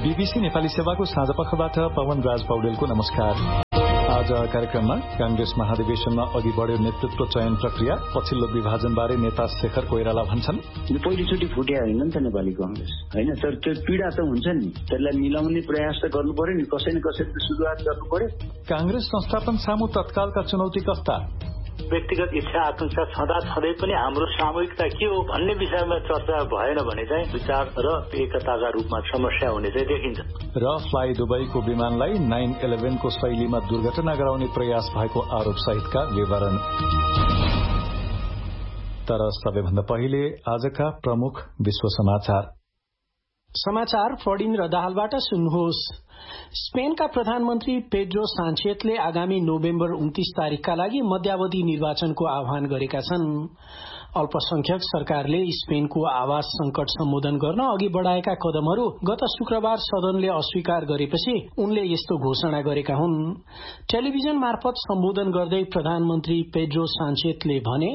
BBC Nepali सेवाको साँझपखबाट पवन राज पौडेलको नमस्कार। आज कार्यक्रममा कांग्रेस महाधिवेशनमा अघि बढ्यो नेतृत्व चयन प्रक्रिया, पछिल्लो विभाजनबारे नेता शेखर कोइराला भन्छन्। पहिलोचोटि फुट्या होइन नि त नेपाली कांग्रेस होइन, तर त्यो पीडा त हुन्छ नि, त्यसलाई मिलाउने प्रयास त गर्नु पर्यो नि, कसै न कसै सुरुवात गर्नु पर्यो। कांग्रेस संस्थापन सामु तत्कालका चुनौती कस्ता? व्यक्तिगत इच्छा आकांक्षा छँदै पनि हाम्रो सामूहिकता के हो भन्ने विषयमा चर्चा भएन भने चाहिँ विचार र एकताका रूपमा समस्या हुने चाहिँ देखिन्छ। र फ्लाइ दुबईको विमानलाई 9/11 को शैलीमा दुर्घटना गराउने प्रयास भएको आरोप सहितका विवरण। तर सबैभन्दा पहिले आजका प्रमुख विश्व समाचार फडिन र दाहालबाट सुन्नुहोस्। स्पेनका प्रधानमन्त्री पेड्रो सान्चेजले आगामी नोभेम्बर 29 तारिकका लागि मध्यावधि निर्वाचनको आह्वान गरेका छन्। अल्पसंख्यक सरकारले स्पेनको आवास संकट सम्बोधन गर्न अघि बढ़ाएका कदमहरू गत शुक्रबार सदनले अस्वीकार गरेपछि उनले यस्तो घोषणा गरेका हुन्। टेलिभिजन मार्फत सम्बोधन गर्दै प्रधानमन्त्री पेड्रो सान्चेजले भने,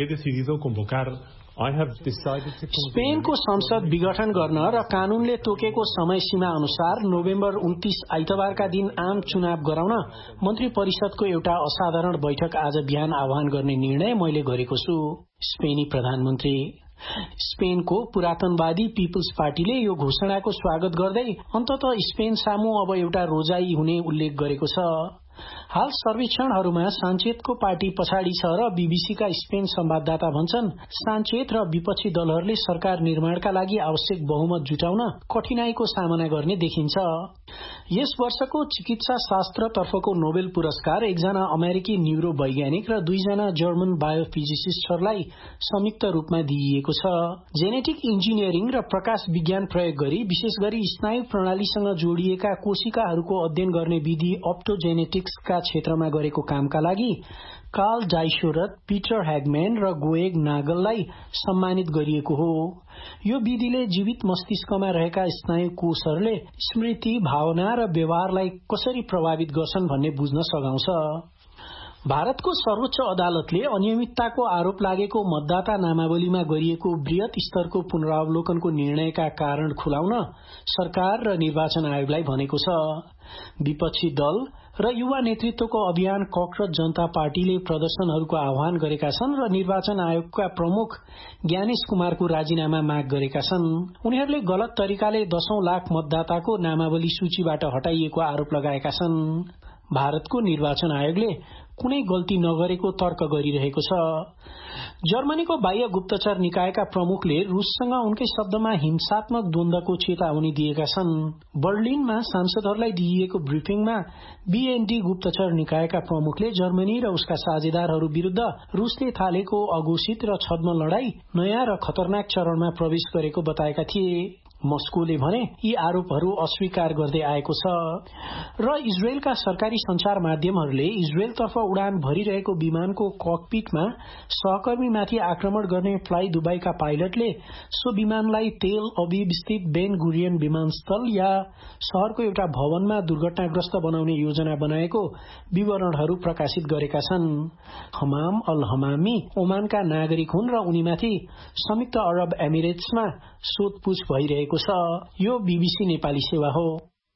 स्पेनको संसद विघटन गर्न र कानूनले तोकेको समय सीमा अनुसार नोभेम्बर 29 आइतबारका दिन आम चुनाव गराउन मन्त्री परिषदको एउटा असाधारण बैठक आज बिहान आह्वान गर्ने निर्णय मैले गरेको छु। स्पेनी प्रधानमन्त्री। स्पेनको पुरातनवादी पीपुल्स पार्टीले यो घोषणाको स्वागत गर्दै अन्ततः स्पेन सामु अब एउटा रोजाई हुने उल्लेख गरेको छ। हाल सर्वेक्षणहरूमा सान्चेजको पार्टी पछाडि छ र बीबीसीका स्पेन संवाददाता भन्छन् सान्चेज र विपक्षी दलहरूले सरकार निर्माणका लागि आवश्यक बहुमत जुटाउन कठिनाईको सामना गर्ने देखिन्छ। यस वर्षको चिकित्सा शास्त्र तर्फको नोबेल पुरस्कार एकजना अमेरिकी न्यूरो वैज्ञानिक र दुईजना जर्मन बायोफिजिसिस्टहरूलाई संयुक्त रूपमा दिइएको छ। जेनेटिक इन्जिनियरिङ र प्रकाश विज्ञान प्रयोग गरी विशेष गरी स्नायु प्रणालीसँग जोडिएका कोशिकाहरूको अध्ययन गर्ने विधि अप्टोजेनेटिक्सका क्षेत्रमा गरेको कामका लागि कार्ल डाइसोरत, पीटर हैगमैन र गोएग नागललाई सम्मानित गरिएको हो। यो विधिले जीवित मस्तिष्कमा रहेका स्नायु कोषहरूले स्मृति, भावना र व्यवहारलाई कसरी प्रभावित गर्छन् भन्ने बुझ्न सघाउँछ। भारतको सर्वोच्च अदालतले अनियमितताको आरोप लागेको मतदाता नामावलीमा गरिएको वृहत स्तरको पुनरावलोकनको निर्णयका कारण खुलाउन सरकार र निर्वाचन आयोगलाई भनेको छ। विपक्षी दल र युवा नेतृत्वको अभियान ककरोच जनता पार्टीले प्रदर्शनहरूको आह्वान गरेका छन् र निर्वाचन आयोगका प्रमुख ज्ञानेश कुमारको राजीनामा माग गरेका छन्। उनीहरूले गलत तरिकाले 10औं लाख मतदाताको नामावली सूचीबाट हटाइएको आरोप लगाएका छन्। भारतको निर्वाचन आयोगले कुनै गल्ती नगरेको तर्क गरिरहेको छ। जर्मनीको बाह्य गुप्तचर निकायका प्रमुखले रूससँग उनकै शब्दमा हिंसात्मक द्वन्द्वको चेतावनी दिएका छन्। बर्लिनमा सांसदहरूलाई दिइएको ब्रिफिङमा बीएनडी गुप्तचर निकायका प्रमुखले जर्मनी र उसका साझेदारहरू विरूद्ध रूसले थालेको अघोषित र छद्म लड़ाई नयाँ र खतरनाक चरणमा प्रवेश गरेको बताएका थिए। मस्कोले भने यी आरोपहरू अस्वीकार गर्दै आएको छ र इजरायलका सरकारी संचार माध्यमहरूले इजरायलतर्फ उडान भरिरहेको विमानको ककपिटमा सहकर्मीमाथि आक्रमण गर्ने फ्लाइ दुबईका पाइलटले सो विमानलाई तेल अभिव स्थित बेन गुरियन विमानस्थल या शहरको एउटा भवनमा दुर्घटनाग्रस्त बनाउने योजना बनाएको विवरणहरू प्रकाशित गरेका छन्। हमाम अल हमामी ओमानका नागरिक हुन् र उनीमाथि संयुक्त अरब एमिरेट्समा सोधपुछ भइरहेको छ। यो बीबीसी नेपाली सेवा हो।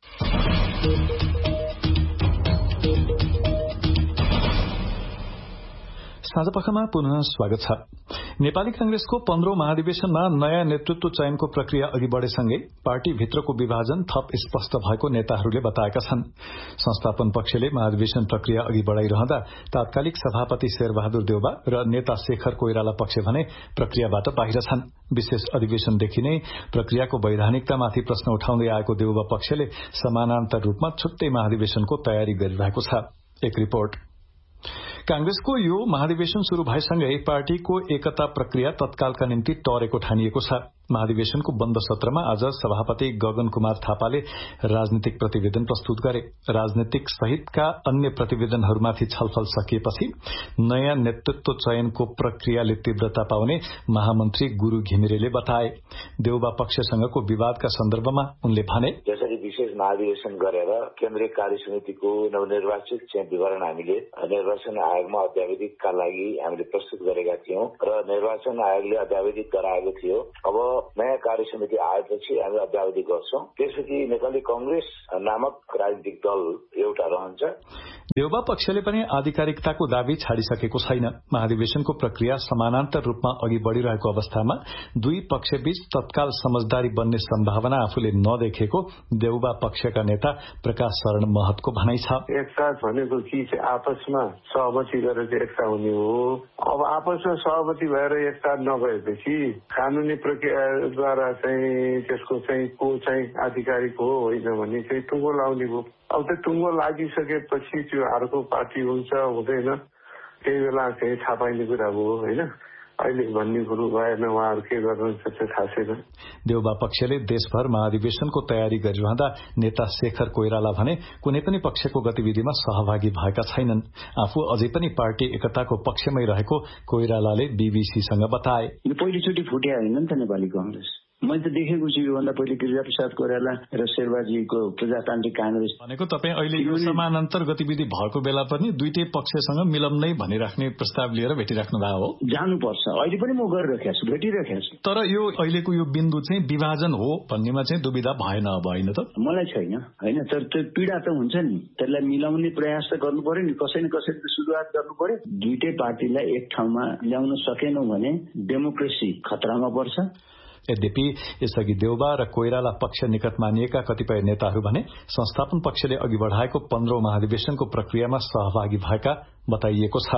साँझपखमा पुनः स्वागत छ। नेपाली कांग्रेसको 15औं महाधिवेशनमा नयाँ नेतृत्व चयनको प्रक्रिया अघि बढ़ेसँगै पार्टीभित्रको विभाजन थप स्पष्ट भएको नेताहरूले बताएका छन्। संस्थापन पक्षले महाधिवेशन प्रक्रिया अघि बढ़ाइरहँदा तात्कालिक सभापति शेरबहादुर देउबा र नेता शेखर कोइराला पक्ष भने प्रक्रियाबाट बाहिर छन्। विशेष अधिवेशनदेखि नै प्रक्रियाको वैधानिकतामाथि प्रश्न उठाउँदै आएको देउबा पक्षले समानान्तर रूपमा छुट्टै महाधिवेशनको तयारी गरिरहेको छ। एक रिपोर्ट। कांग्रेसको यो महाधिवेशन शुरू भएसँगै पार्टीको एकता प्रक्रिया तत्कालका निम्ति टरेको ठानिएको छ। महाधिवेशनको बन्द सत्रमा आज सभापति गगन कुमार थापाले राजनीतिक प्रतिवेदन प्रस्तुत गरे। राजनीतिक सहितका अन्य प्रतिवेदनहरूमाथि छलफल सकिएपछि नयाँ नेतृत्व चयनको प्रक्रियाले तीव्रता पाउने महामन्त्री गुरू घिमिरेले बताए। देउबा पक्षसँगको विवादका सन्दर्भमा उनले भने, जसरी विशेष महाधिवेशन गरेर केन्द्रीय कार्य समितिको नवनिर्वाचित चाहिँ विवरण हामीले निर्वाचन आयोगमा अध्यावधिकका लागि हामीले प्रस्तुत गरेका थियौं र निर्वाचन आयोगले अध्यावधिक गराएको थियो। अब नयाँ कार्य समिति आएपछि हामी अध्यावधिक गर्छौं। त्यसपछि नेपाली कांग्रेस नामक राजनीतिक दल एउटा रहन्छ। देउबा पक्षले पनि आधिकारिकताको दावी छाडिसकेको छैन। महाधिवेशनको प्रक्रिया समानान्तर रूपमा अघि बढ़िरहेको अवस्थामा दुई पक्षबीच तत्काल समझदारी बन्ने सम्भावना आफूले नदेखेको देउबा पक्षका नेता प्रकाश शरण महतको भनाइ छ। एकता भनेको चिज आपसमा सहमति गरेर एकता हुने हो। अब आपसमा सहमति भएर एकता नभएपछि कानूनी प्रक्रियाद्वारा चाहिँ त्यसको चाहिँ को चाहिँ आधिकारिक हो होइन भने चाहिँ टुङ्गो लाउने हो। अब त्यो टुङ्गो लागिसकेपछि त्यो अर्को पार्टी हुन्छ हुँदैन त्यही बेला चाहिँ थाहा पाइने कुरा हो होइन। अहिले भन्ने कुरो भएन, उहाँहरू के गर्नुहुन्छ त्यो थाहा छैन। देउबा पक्षले देशभर महाधिवेशनको तयारी गरिरहँदा नेता शेखर कोइराला भने कुनै पनि पक्षको गतिविधिमा सहभागी भएका छैनन्। आफू अझै पनि पार्टी एकताको पक्षमै रहेको कोइरालाले बीबीसीसँग बताए। पहिलोचोटि फुट्या होइन नि त नेपाली कांग्रेस। मैले त देखेको छु योभन्दा पहिले गिरिजाप्रसाद कोइराला र शेरबाजीको प्रजातान्त्रिक कांग्रेस भनेको तपाईँ अहिले यो समानान्तर गतिविधि भएको बेला पनि दुईटै पक्षसँग मिलम्नै भनिराख्ने प्रस्ताव लिएर भेटिराख्नु भएको हो। जानुपर्छ, अहिले पनि म गरिरहेको छु, भेटिरहेको छु। तर यो अहिलेको यो बिन्दु चाहिँ विभाजन हो भन्नेमा चाहिँ दुविधा भएन अब होइन त? मलाई छैन होइन, तर त्यो पीडा त हुन्छ नि, त्यसलाई मिलाउने प्रयास त गर्नु पर्यो नि, कसै न कसरी सुरुवात गर्नु पर्यो। दुईटै पार्टीलाई एक ठाउँमा ल्याउन सकेनौं भने डेमोक्रेसी खतरामा पर्छ। यद्यपि यसअघि देउबा र कोइराला पक्ष निकट मानिएका कतिपय नेताहरू भने संस्थापन पक्षले अघि बढ़ाएको 15औं महाधिवेशनको प्रक्रियामा सहभागी भएका बताइएको छ।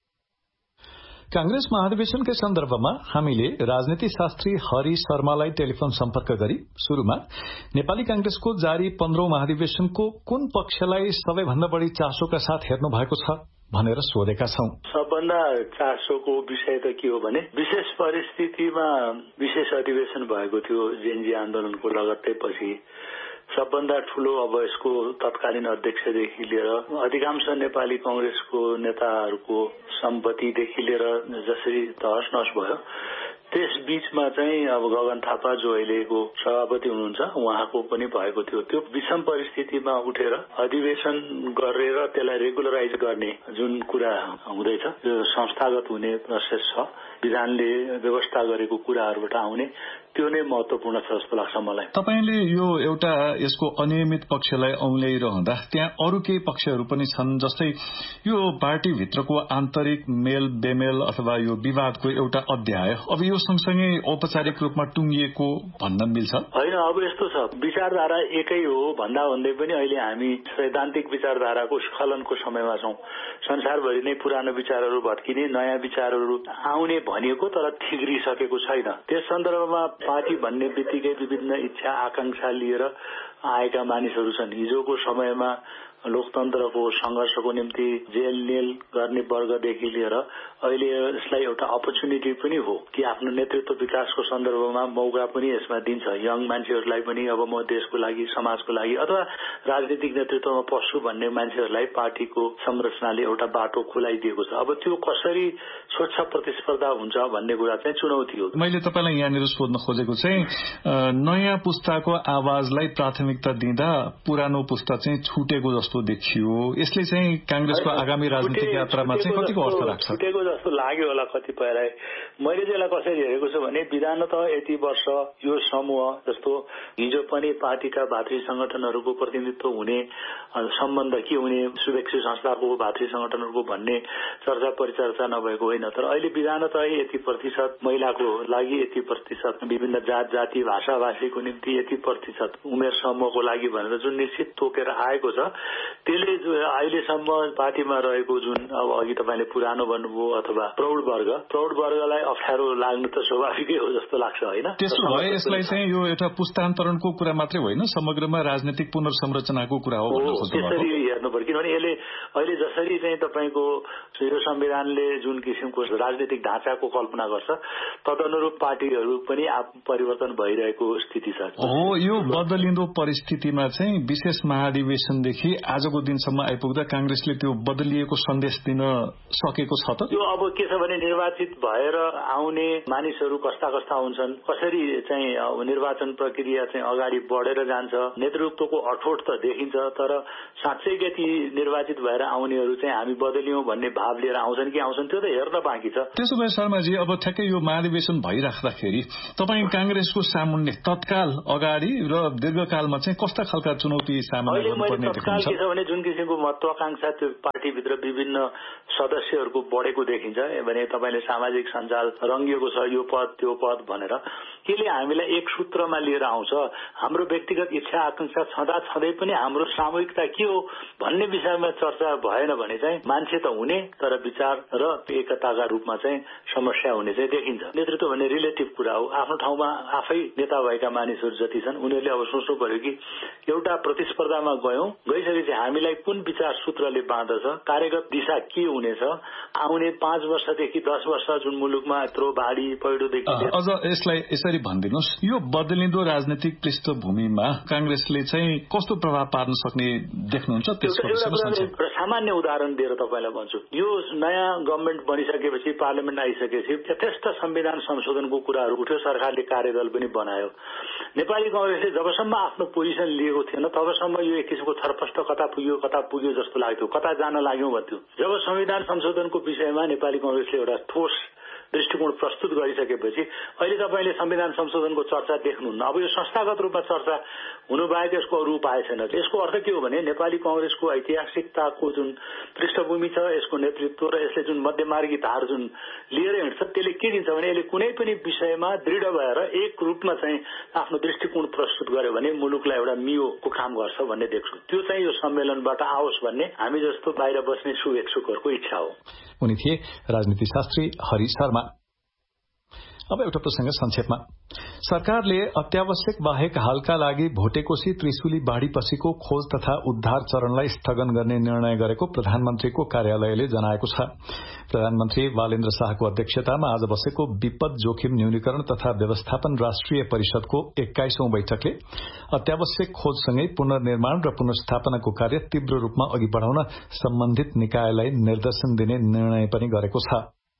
कांग्रेस महाधिवेशनकै सन्दर्भमा हामीले राजनीति शास्त्री हरि शर्मालाई टेलिफोन सम्पर्क गरी शुरूमा नेपाली कांग्रेसको जारी 15औं महाधिवेशनको कुन पक्षलाई सबैभन्दा बढ़ी चासोका साथ हेर्नु भएको छ भनेर सोधेका छौं। सबभन्दा चासोको विषय त के हो भने विशेष परिस्थितिमा विशेष अधिवेशन भएको थियो जेएनजी आन्दोलनको लगत्तै पछि। सबभन्दा ठूलो अब यसको तत्कालीन अध्यक्षदेखि लिएर अधिकांश नेपाली कांग्रेसको नेताहरूको सम्पत्तिदेखि लिएर जसरी तहस नहस भयो त्यस बीचमा चाहिँ अब गगन थापा जो अहिलेको सभापति हुनुहुन्छ उहाँको पनि भएको थियो। त्यो विषम परिस्थितिमा उठेर अधिवेशन गरेर त्यसलाई रेगुलराइज गर्ने जुन कुरा हुँदैछ त्यो संस्थागत हुने प्रोसेस छ, विधानले व्यवस्था गरेको कुराहरूबाट आउने त्यो नै महत्वपूर्ण छ जस्तो लाग्छ मलाई। तपाईले यो एउटा यसको अनियमित पक्षलाई औल्याइरहँदा त्यहाँ अरू केही पक्षहरू पनि छन्, जस्तै यो पार्टी भित्रको आन्तरिक मेल बेमेल अथवा यो विवादको एउटा अध्याय अब यो सँगसँगै औपचारिक रूपमा टुंगिएको भन्न मिल्छ? होइन, अब यस्तो छ, विचारधारा एकै हो भन्दा भन्दै पनि अहिले हामी सैद्धान्तिक विचारधाराको स्खलनको समयमा छौं। संसारभरि नै पुरानो विचारहरू भत्किने, नयाँ विचारहरू आउने भनिएको तर थिग्रिसकेको छैन। त्यस सन्दर्भमा पार्टी भन्ने बित्तिकै विभिन्न इच्छा आकांक्षा लिएर आएका मानिसहरू छन्। हिजोको समयमा लोकतन्त्रको संघर्षको निम्ति जेल नेल गर्ने वर्गदेखि लिएर अहिले यसलाई एउटा अपर्च्युनिटी पनि हो कि आफ्नो नेतृत्व विकासको सन्दर्भमा मौका पनि यसमा दिन्छ। यङ मान्छेहरूलाई पनि अब म देशको लागि समाजको लागि अथवा राजनीतिक नेतृत्वमा पस्छु भन्ने मान्छेहरूलाई पार्टीको संरचनाले एउटा बाटो खुलाइदिएको छ। अब त्यो कसरी स्वच्छ प्रतिस्पर्धा हुन्छ भन्ने कुरा चाहिँ चुनौती हो। मैले तपाईलाई यहाँनिर सोध्न खोजेको चाहिँ नयाँ पुस्ताको आवाजलाई प्राथमिकता दिँदा पुरानो पुस्ता चाहिँ छुटेको जस्तो देखियो। यसले चाहिँ कांग्रेसको आगामी राजनीतिक यात्रामा चाहिँ कतिको अर्थ राख्छ? छुटेको जस्तो लाग्यो होला कतिपयलाई। मैले चाहिँ यसलाई कसरी हेरेको छु भने विधानत यति वर्ष यो समूह जस्तो हिजो पनि पार्टीका भातृ संगठनहरूको प्रतिनिधित्व हुने सम्बन्ध के हुने शुभेच्छु संस्थाको भातृ संगठनहरूको भन्ने चर्चा परिचर्चा नभएको होइन, तर अहिले विधानत यति प्रतिशत महिलाको लागि, यति प्रतिशत विभिन्न जात जाति भाषा भाषीको निम्ति, यति प्रतिशत उमेर समूहको लागि भनेर जुन निश्चित तोकेर आएको छ त्यसले अहिलेसम्म पार्टीमा रहेको जुन अब अघि तपाईँले पुरानो भन्नुभयो अथवा प्रौढ वर्गलाई अप्ठ्यारो लाग्नु त स्वाभाविकै हो जस्तो लाग्छ होइन। त्यसो भए यसलाई चाहिँ यो एउटा पुस्तान्तरणको कुरा मात्रै होइन, समग्रमा राजनीतिक पुनर्संरचनाको कुरा हो त्यसरी हेर्नु पर्यो। किनभने यसले अहिले जसरी चाहिँ तपाईको यो संविधानले जुन किसिमको राजनीतिक ढाँचाको कल्पना गर्छ तदनुरूप पार्टीहरू पनि परिवर्तन भइरहेको स्थिति छ। हो, यो बदलिँदो परिस्थितिमा चाहिँ विशेष महाधिवेशनदेखि आजको दिनसम्म आइपुग्दा कांग्रेसले त्यो बदलिएको सन्देश दिन सकेको छ त? यो अब के छ भने निर्वाचित भएर आउने मानिसहरू कस्ता कस्ता हुन्छन्, कसरी चाहिँ निर्वाचन प्रक्रिया चाहिँ अगाडि बढेर जान्छ, नेतृत्वको अठोट त देखिन्छ, तर साँच्चै के ती निर्वाचित भएर आउनेहरू चाहिँ हामी बदलियौं भन्ने भाव लिएर आउँछन् कि आउँछन् त्यो त हेर्न बाँकी छ। त्यसो भए शर्माजी, अब ठ्याक्कै यो महाधिवेशन भइराख्दाखेरि तपाईँ कांग्रेसको सामुन्ने तत्काल अगाडि र दीर्घकालमा चाहिँ कस्ता खालका चुनौती सामना गर्नुपर्ने देखिन्छ? के छ भने जुन किसिमको महत्वाकांक्षा त्यो पार्टीभित्र विभिन्न सदस्यहरूको बढेको देखिन्छ भने तपाईँले सामाजिक सञ्जाल रंगिएको छ यो पद त्यो पद भनेर, त्यसले हामीलाई एक सूत्रमा लिएर आउँछ। हाम्रो व्यक्तिगत इच्छा आकांक्षा छँदा छँदै पनि हाम्रो सामूहिकता के हो भन्ने विषयमा चर्चा भएन भने चाहिँ मान्छे त हुने तर विचार र एकताका रूपमा चाहिँ समस्या हुने चाहिँ देखिन्छ। नेतृत्व भन्ने रिलेटिभ कुरा हो। आफ्नो ठाउँमा आफै नेता भएका मानिसहरू जति छन् उनीहरूले अब सोच्नु पर्यो कि एउटा प्रतिस्पर्धामा गइसकेपछि हामीलाई कुन विचार सूत्रले बाँध्दछ, कार्यगत दिशा के हुनेछ, आउने 5 वर्षदेखि 10 वर्ष जुन मुलुकमा यत्रो बाढी पहिरोदेखि अझ यसलाई यसरी भनिदिनुहोस्, यो बदलिँदो राजनीतिक पृष्ठभूमिमा कांग्रेसले चाहिँ कस्तो प्रभाव पार्न सक्ने देख्नुहुन्छ? सामान्य उदाहरण दिएर तपाईँलाई भन्छु, यो नयाँ गभर्मेन्ट बनिसकेपछि पार्लियामेन्ट आइसकेपछि यथेष्ट संविधान संशोधनको कुराहरू उठ्यो, सरकारले कार्यदल पनि बनायो। नेपाली कांग्रेसले जबसम्म आफ्नो पोजिसन लिएको थिएन तबसम्म यो एक किसिमको छरपष्ट कता पुग्यो जस्तो लाग्थ्यो, कता जान लाग्यौं भन्थ्यो। जब संविधान संशोधनको विषयमा नेपाली कांग्रेसले एउटा ठोस दृष्टिकोण प्रस्तुत गरिसकेपछि अहिले तपाईँले संविधान संशोधनको चर्चा देख्नुहुन्न। अब यो संस्थागत रूपमा चर्चा हुनु बाहेक यसको अरू उपाय छैन। यसको अर्थ के हो भने नेपाली कांग्रेसको ऐतिहासिकताको जुन पृष्ठभूमि छ, यसको नेतृत्व र यसले जुन मध्यमार्गी धार जुन लिएर हिँड्छ त्यसले के दिन्छ भने यसले कुनै पनि विषयमा दृढ भएर एक रूपमा चाहिँ आफ्नो दृष्टिकोण प्रस्तुत गर्यो भने मुलुकलाई एउटा मियोको काम गर्छ भन्ने देख्छु। त्यो चाहिँ यो सम्मेलनबाट आओस् भन्ने हामी जस्तो बाहिर बस्ने शुभेच्छुकहरूको इच्छा हो। उनी थिए राजनीतिशास्त्री हरि शर्मा। अब एउटा प्रसंग संक्षेपमा। सरकारले अत्यावश्यक बाहेक हालका लागि भोटेकोशी त्रिशुली बाढ़ीपछिको खोज तथा उद्धार चरणलाई स्थगन गर्ने निर्णय गरेको प्रधानमन्त्रीको कार्यालयले जनाएको छ। प्रधानमन्त्री बालेन्द्र शाहको अध्यक्षतामा आज बसेको विपद जोखिम न्यूनीकरण तथा व्यवस्थापन राष्ट्रिय परिषदको 21औं बैठकले अत्यावश्यक खोजसँगै पुनर्निर्माण र पुनर्स्थापनाको कार्य तीव्र रूपमा अघि बढ़ाउन सम्बन्धित निकायलाई निर्देशन दिने निर्णय पनि गरेको छ।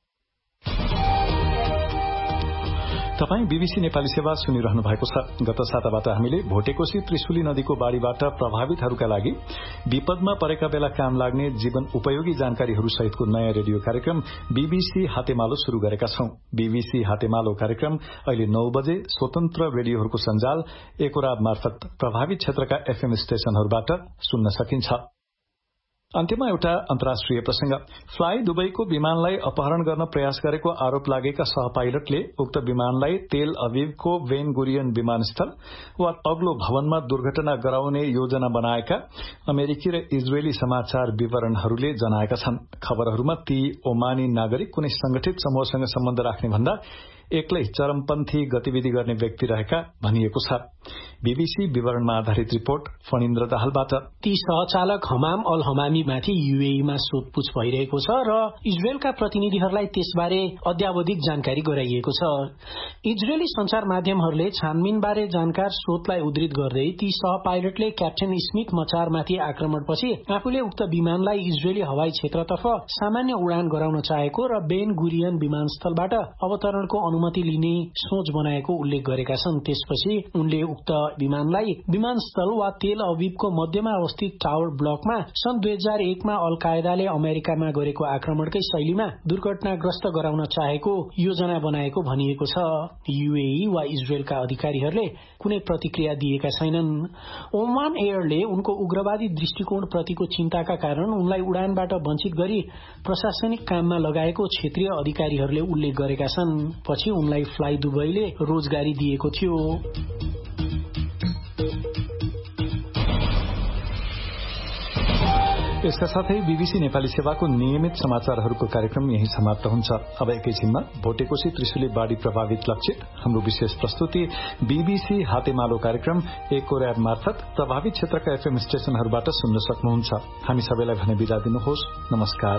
तपाई बीबीसी नेपाली सेवा सुनिरहनु भएको छ। गत साताबाट हामीले भोटेकोशी त्रिशुली नदीको बाढ़ीबाट प्रभावितहरूका लागि विपदमा परेका बेला काम लाग्ने जीवन उपयोगी जानकारीहरू सहितको नयाँ रेडियो कार्यक्रम बीबीसी हातेमालो शुरू गरेका छौं। बीबीसी हातेमालो कार्यक्रम अहिले 9 बजे स्वतन्त्र रेडियोहरूको सञ्जाल एकोराब मार्फत प्रभावित क्षेत्रका एफएम स्टेशनहरूबाट सुन्न सकिन्छ। अन्त्यमा एउटा अन्तर्राष्ट्रिय प्रसंग। फ्लाई दुबईको विमानलाई अपहरण गर्न प्रयास गरेको आरोप लागेका सहपाइलटले उक्त विमानलाई तेल अभिवको बेन गुरियन विमानस्थल वा अग्लो भवनमा दुर्घटना गराउने योजना बनाएका अमेरिकी र इजरायली समाचार विवरणहरूले जनाएका छन्। खबरहरूमा ती ओमानी नागरिक कुनै संगठित समूहसँग सम्बन्ध राख्ने भन्दा एक्लै चरमपन्थी गतिविधि गर्ने व्यक्ति रहेका भनिएको छ। बीबीसी विवरणमा आधारित रिपोर्ट फणिन्द्र दाहालबाट। ती सहचालक हमाम अल हमामीमाथि यूएईमा सोधपूछ भइरहेको छ र इजरायलका प्रतिनिधिहरूलाई त्यसबारे अद्यावधिक जानकारी गराइएको छ। इजरायली संचार माध्यमहरूले छानबिनबारे जानकार स्रोतलाई उद्धृत गर्दै ती सहपाइलटले क्याप्टेन स्मिथ मचारमाथि आक्रमणपछि आफूले उक्त विमानलाई इजरायली हवाई क्षेत्रतर्फ सामान्य उडान गराउन चाहेको र बेन गुरियन विमानस्थलबाट अवतरणको अनुमति लिने सोच बनाएको उल्लेख गरेका छन्। त्यसपछि उनले उक्त विमानलाई विमानस्थल वा तेल अभिवको मध्यमा अवस्थित टावर ब्लकमा सन् 2001 मा अल कायदाले अमेरिकामा गरेको आक्रमणकै शैलीमा दुर्घटनाग्रस्त गराउन चाहेको योजना बनाएको भनिएको छ। यूएई वा इजरायलका अधिकारीहरूले कुनै प्रतिक्रिया दिएका छैनन्। ओमान एयरले उनको उग्रवादी दृष्टिकोण प्रतिको चिन्ताका कारण उनलाई उडानबाट वञ्चित गरी प्रशासनिक काममा लगाएको क्षेत्रीय अधिकारीहरूले उल्लेख गरेका छन्। पछि उनलाई फ्लाई दुबईले रोजगारी दिएको थियो। यसका साथै बीबीसी नेपाली सेवाको नियमित समाचारहरूको कार्यक्रम यही समाप्त हुन्छ। अब एकैछिनमा भोटेकोशी त्रिशुली बाढ़ी प्रभावित लक्षित हाम्रो विशेष प्रस्तुति बीबीसी हातेमालो कार्यक्रम एको र्याब मार्फत प्रभावित क्षेत्रका एफएम स्टेशनहरूबाट सुन्न सक्नुहुन्छ। हामी सबैलाई भने बिदा दिनुहोस्। नमस्कार।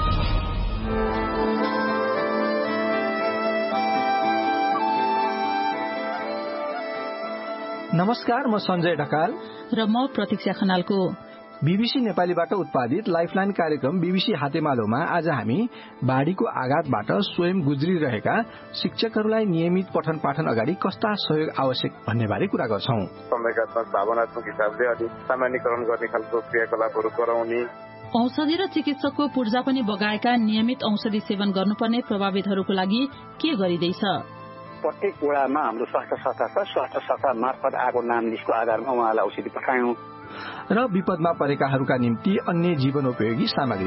नमस्कार, म सञ्जय ढकाल र म प्रतीक्षा खनालको। बीबीसी नेपालीबाट उत्पादित लाइफलाइन कार्यक्रम बीबीसी हातेमालोमा आज हामी बाढ़ीको आघातबाट स्वयं गुज्रिरहेका शिक्षकहरूलाई नियमित पठन पाठन अगाडि कस्ता सहयोग आवश्यक भन्ने बारे कुरा गर्छौं। संवेगात्मक भावनात्मक हिसाबले अलिक सामान्यकरण गर्ने खालको क्रियाकलापहरू गराउने, औषधि र चिकित्सकको पूर्जा पनि बगाएका नियमित औषधि सेवन गर्नुपर्ने प्रभावितहरूको लागि के गरिँदैछ? प्रत्येक वडामा हाम्रो स्वास्थ्य शाखा छ। स्वास्थ्य शाखा मार्फत आएको नाम लिस्टको आधारमा उहाँलाई औषधि पठायौं र विपदमा परेकाहरूका निम्ति अन्य जीवनोपयोगी सामग्री